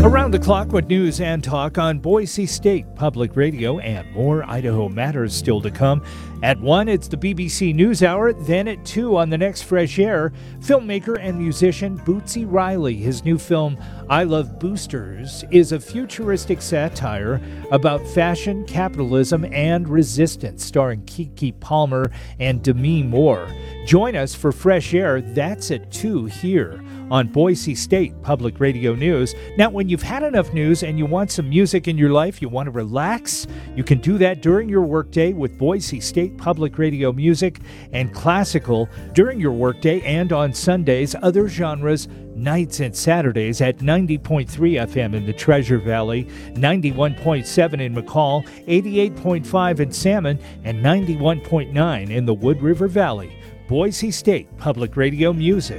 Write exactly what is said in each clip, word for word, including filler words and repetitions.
Around the clock with news and talk on Boise State Public Radio, and more Idaho Matters still to come. At one, it's the B B C News Hour. Then at two, on the next Fresh Air, filmmaker and musician Bootsy Riley. His new film, I Love Boosters, is a futuristic satire about fashion, capitalism, and resistance, starring Kiki Palmer and Demi Moore. Join us for Fresh Air. That's at two here on Boise State Public Radio News. Now, when you've had enough news and you want some music in your life, you want to relax, you can do that during your workday with Boise State Public Radio music and classical during your workday and on Sundays, other genres, nights and Saturdays at ninety point three F M in the Treasure Valley, ninety-one point seven in McCall, eighty-eight point five in Salmon, and ninety-one point nine in the Wood River Valley. Boise State Public Radio music.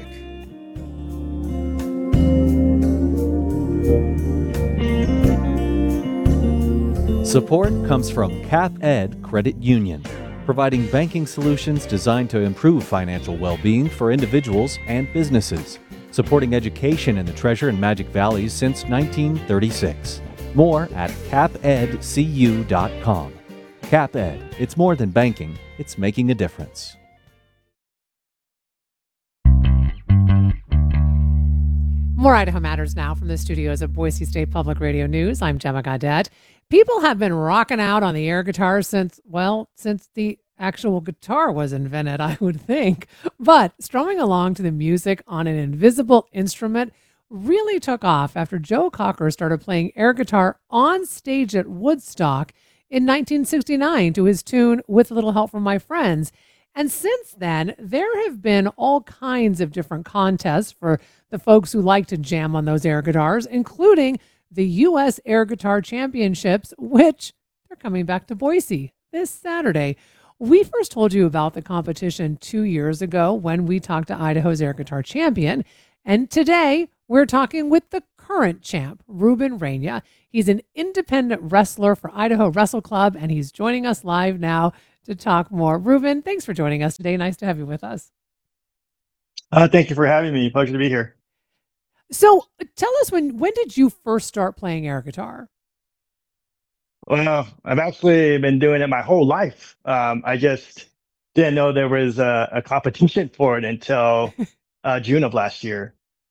Support comes from CapEd Credit Union, providing banking solutions designed to improve financial well-being for individuals and businesses, supporting education in the Treasure and Magic Valleys since nineteen thirty-six. More at cap ed c u dot com. CapEd, it's more than banking, it's making a difference. More Idaho Matters now from the studios of Boise State Public Radio News. I'm Gemma Gaudette. People have been rocking out on the air guitar since, well, since the actual guitar was invented, I would think. But strumming along to the music on an invisible instrument really took off after Joe Cocker started playing air guitar on stage at Woodstock in nineteen sixty-nine to his tune With a Little Help from My Friends. And since then, there have been all kinds of different contests for the folks who like to jam on those air guitars, including the U S Air Guitar Championships, which they're coming back to Boise this Saturday. We first told you about the competition two years ago when we talked to Idaho's air guitar champion. And today we're talking with the current champ, Ruben Rania. He's an independent wrestler for Idaho Wrestle Club, and he's joining us live now to talk more. Ruben, thanks for joining us today. Nice to have you with us. Uh, thank you for having me. Pleasure to be here. So tell us, when when did you first start playing air guitar? Well, I've actually been doing it my whole life. Um, I just didn't know there was a, a competition for it until uh, June of last year.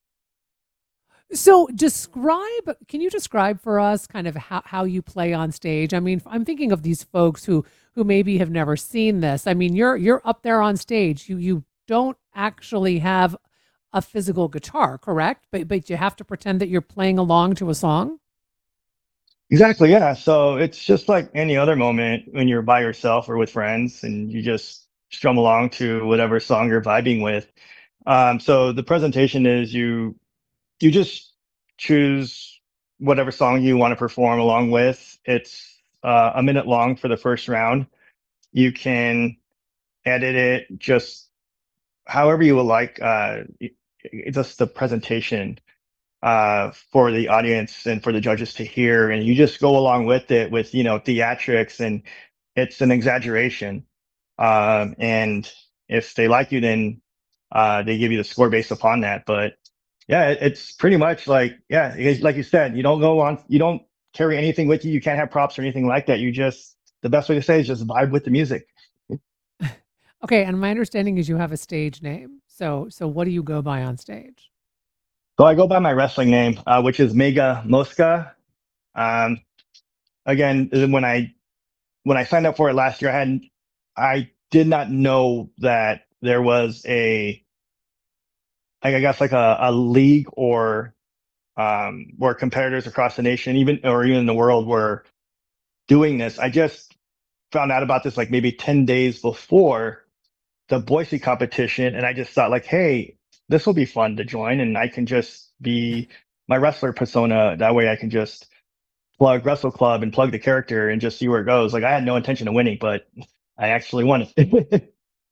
So describe, can you describe for us kind of how, how you play on stage? I mean, I'm thinking of these folks who who maybe have never seen this. I mean, you're you're up there on stage. You you don't actually have a physical guitar, correct? But but you have to pretend that you're playing along to a song? Exactly, yeah. So it's just like any other moment when you're by yourself or with friends and you just strum along to whatever song you're vibing with. Um, so the presentation is you you just choose whatever song you want to perform along with. It's uh, a minute long for the first round. You can edit it just however you would like. Uh, it- it's just the presentation uh, for the audience and for the judges to hear, and you just go along with it with you know theatrics, and it's an exaggeration. Um, and if they like you, then uh, they give you the score based upon that. But yeah, it, it's pretty much like yeah, it's like you said, you don't go on, you don't carry anything with you. You can't have props or anything like that. You just the best way to say is just vibe with the music. Okay, and my understanding is you have a stage name. So so what do you go by on stage? So I go by my wrestling name, uh, which is Mega Mosca. Um, again, when I when I signed up for it last year, I hadn't, I did not know that there was a, like, I guess like a, a league or um, where competitors across the nation, even or even in the world, were doing this. I just found out about this like maybe ten days before the Boise competition, and I just thought like, hey, this will be fun to join, and I can just be my wrestler persona. That way, I can just plug Wrestle Club and plug the character and just see where it goes. Like I had no intention of winning, but I actually won it.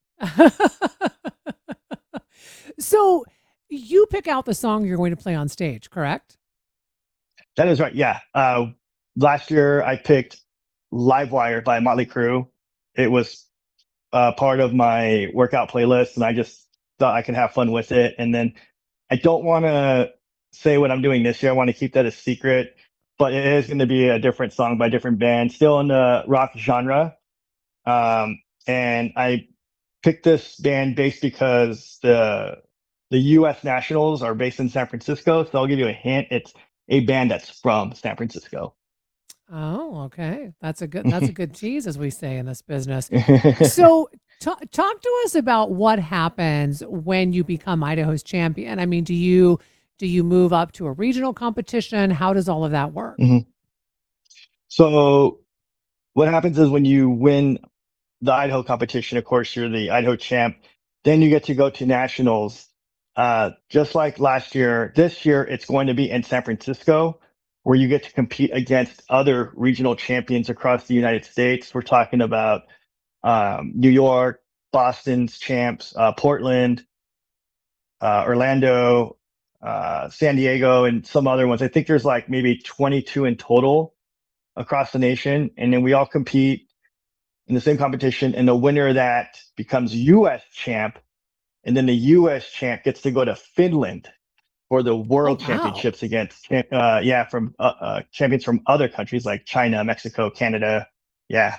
So you pick out the song you're going to play on stage, correct? That is right. Yeah. Uh, last year I picked Livewire by Motley Crue. It was uh, part of my workout playlist, and I just thought I could have fun with it. And then I don't want to say what I'm doing this year. I want to keep that a secret, but it is going to be a different song by a different band, still in the rock genre. Um, and I picked this band based because the the U S Nationals are based in San Francisco. So I'll give you a hint. It's a band that's from San Francisco. Oh, okay. That's a good that's a good tease, as we say in this business. So ta- talk to us about what happens when you become Idaho's champion. I mean, do you do you move up to a regional competition? How does all of that work? Mhm. So what happens is when you win the Idaho competition, of course, you're the Idaho champ. Then you get to go to nationals. Uh, just like last year, this year it's going to be in San Francisco, where you get to compete against other regional champions across the United States. We're talking about um, New York, Boston's champs, uh, Portland, uh, Orlando, uh, San Diego, and some other ones. I think there's like maybe twenty-two in total across the nation, and then we all compete in the same competition, and the winner of that becomes U S champ, and then the U S champ gets to go to Finland for the Oh, world wow. championships against uh yeah from uh, uh champions from other countries like China, Mexico, Canada. Yeah.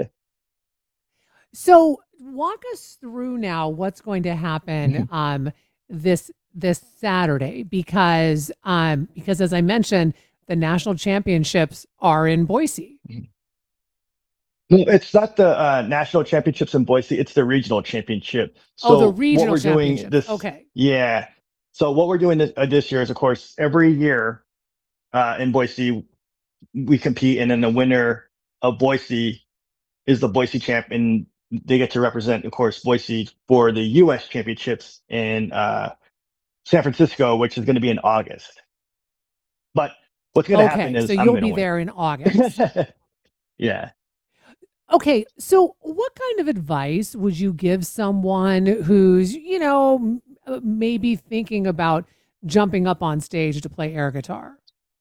So walk us through now what's going to happen Mhm. um this this Saturday, because um because as I mentioned, the national championships are in Boise. No, it's not the uh, national championships in Boise. It's the regional championship. Oh, the So what regional we're doing championships. this, Okay. yeah. So what we're doing this, uh, this year is, of course, every year uh, in Boise we compete, and then the winner of Boise is the Boise champ, and they get to represent, of course, Boise for the U S championships in uh, San Francisco, which is going to be in August. But what's going to happen Okay. So is I'm you'll going to be win. there in August. Yeah. Okay, so what kind of advice would you give someone who's, you know, m- uh, maybe thinking about jumping up on stage to play air guitar?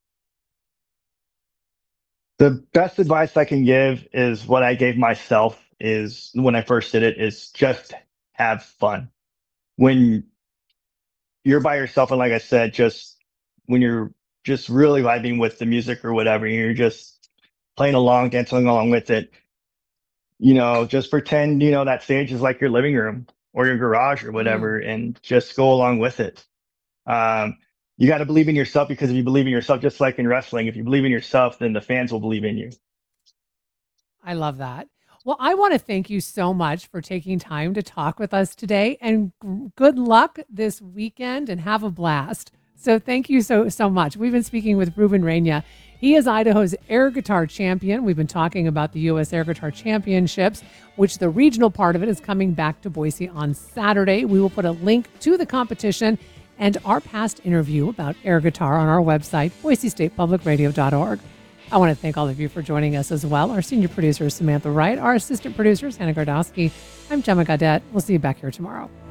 The best advice I can give is what I gave myself is when I first did it is just have fun. When you're by yourself, and like I said, just when you're just really vibing with the music or whatever, you're just playing along, dancing along with it, you know, just pretend, you know, that stage is like your living room or your garage or Mm, whatever, and just go along with it. Um, you got to believe in yourself, because if you believe in yourself, just like in wrestling, if you believe in yourself, then the fans will believe in you. I love that. Well, I want to thank you so much for taking time to talk with us today, and g- good luck this weekend and have a blast. So thank you so so much. We've been speaking with Ruben Reyna. He is Idaho's air guitar champion. We've been talking about the U S Air Guitar Championships, which the regional part of it is coming back to Boise on Saturday. We will put a link to the competition and our past interview about air guitar on our website, boise state public radio dot org. I want to thank all of you for joining us as well. Our senior producer is Samantha Wright. Our assistant producer is Hannah Gardowski. I'm Gemma Gaudette. We'll see you back here tomorrow.